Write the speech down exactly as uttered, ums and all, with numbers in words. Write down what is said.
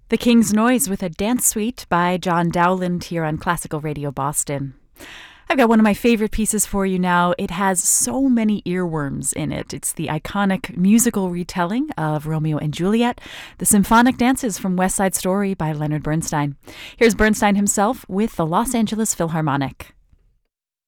The King's Noise with a dance suite by John Dowland here on Classical Radio Boston. I've got one of my favorite pieces for you now. It has so many earworms in it. It's the iconic musical retelling of Romeo and Juliet, the symphonic dances from West Side Story by Leonard Bernstein. Here's Bernstein himself with the Los Angeles Philharmonic.